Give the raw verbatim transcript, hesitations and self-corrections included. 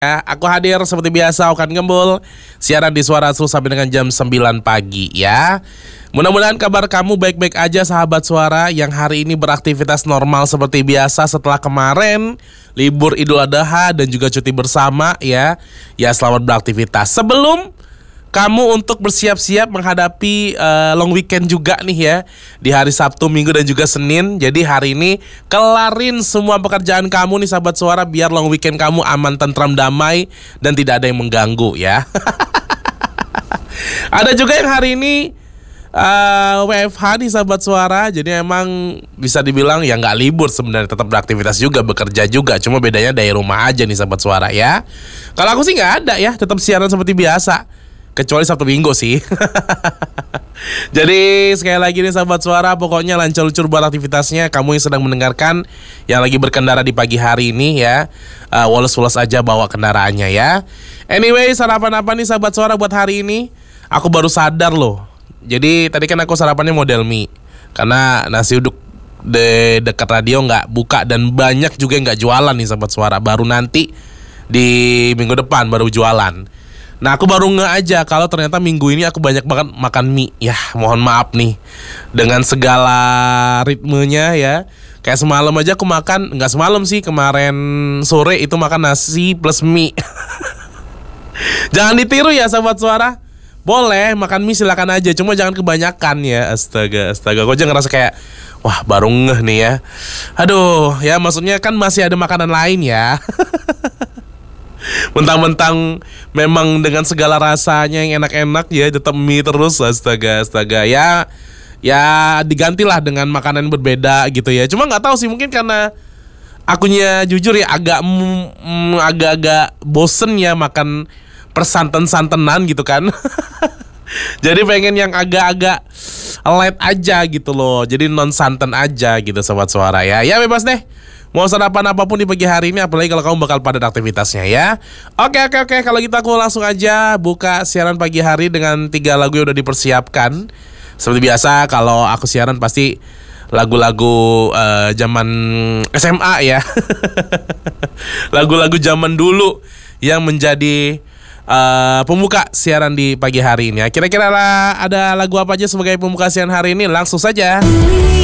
Ya, aku hadir seperti biasa, Okan Gembul. Siaran di Suara Asru sampai dengan jam sembilan pagi ya. Mudah-mudahan kabar kamu baik-baik aja sahabat Suara yang hari ini beraktivitas normal seperti biasa setelah kemarin libur Idul Adha dan juga cuti bersama ya. Ya, selamat beraktivitas. Sebelum kamu untuk bersiap-siap menghadapi uh, long weekend juga nih ya, di hari Sabtu, Minggu dan juga Senin. Jadi hari ini kelarin semua pekerjaan kamu nih sahabat Suara, biar long weekend kamu aman, tentram, damai dan tidak ada yang mengganggu ya. Ada juga yang hari ini uh, W F H nih sahabat Suara. Jadi emang bisa dibilang ya nggak libur sebenarnya, tetap beraktivitas juga, bekerja juga. Cuma bedanya dari rumah aja nih sahabat Suara ya. Kalau aku sih nggak ada ya, tetap siaran seperti biasa. Kecuali Sabtu Minggu sih. Jadi sekali lagi nih sahabat Suara, pokoknya lancar-luncur buat aktivitasnya. Kamu yang sedang mendengarkan, yang lagi berkendara di pagi hari ini ya, uh, woles-woles aja bawa kendaraannya ya. Anyway, sarapan apa nih sahabat Suara buat hari ini? Aku baru sadar loh. Jadi tadi kan aku sarapannya model mie, karena nasi uduk de dekat radio nggak buka, dan banyak juga yang nggak jualan nih sahabat Suara. Baru nanti di minggu depan baru jualan. Nah, aku baru nge aja kalau ternyata minggu ini aku banyak banget makan mie. Ya, mohon maaf nih dengan segala ritmenya ya. Kayak semalam aja aku makan, nggak semalam sih, kemarin sore itu makan nasi plus mie. Jangan ditiru ya sahabat Suara. Boleh makan mie silakan aja, cuma jangan kebanyakan ya. Astaga, astaga. Gue aja ngerasa kayak, wah baru ngeh nih ya. Aduh, ya maksudnya kan masih ada makanan lain ya. Mentang-mentang memang dengan segala rasanya yang enak-enak ya, tetap mie terus. Astaga, astaga. Ya, ya digantilah dengan makanan berbeda gitu ya. Cuma nggak tahu sih, mungkin karena akunya jujur ya agak mm, agak-agak bosen ya makan persantan-santenan gitu kan. Jadi pengen yang agak-agak light aja gitu loh. Jadi non santan aja gitu sobat Suara ya. Ya bebas deh. Mau sarapan apapun di pagi hari ini, apalagi kalau kamu bakal padat aktivitasnya ya. Oke oke oke, kalau gitu aku langsung aja buka siaran pagi hari dengan tiga lagu yang udah dipersiapkan. Seperti biasa kalau aku siaran pasti lagu-lagu uh, zaman S M A ya. Lagu-lagu zaman dulu yang menjadi uh, pembuka siaran di pagi hari ini ya. Kira-kira ada lagu apa aja sebagai pembuka siaran hari ini? Langsung saja.